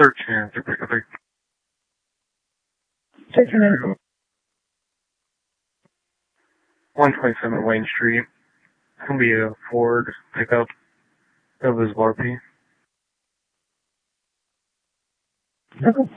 13, 13. 127 Wayne Street. It's gonna be a Ford pickup. That was RP. Okay.